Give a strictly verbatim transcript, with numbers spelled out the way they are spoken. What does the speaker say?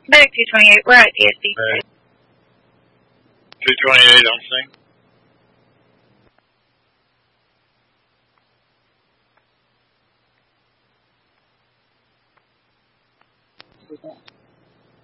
Medic two twenty-eight, we're at D S D. Right. two twenty-eight on scene.